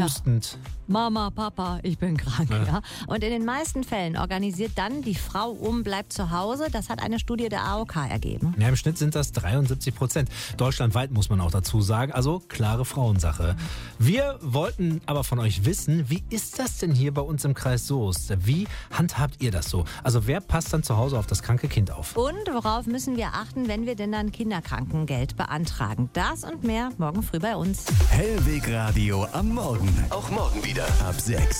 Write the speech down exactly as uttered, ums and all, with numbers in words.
hustend. Mama, Papa, ich bin krank. Ja. Ja. Und in den meisten Fällen organisiert dann die Frau um, bleibt zu Hause. Das hat eine Studie der A O K ergeben. Ja, im Schnitt sind das dreiundsiebzig Prozent. Deutschlandweit muss man auch dazu sagen. Also klare Frauensache. Wir wollten aber von euch wissen, wie ist das denn hier bei uns im Kreis Soest? Wie handhabt ihr das so? Also wer passt dann zu Hause auf das kranke Kind auf? Und worauf müssen wir achten, wenn wir denn dann Kinderkrankengeld beantragen? Das und mehr morgen früh bei uns. Hellweg Radio am Morgen. Auch morgen wieder ab sechs.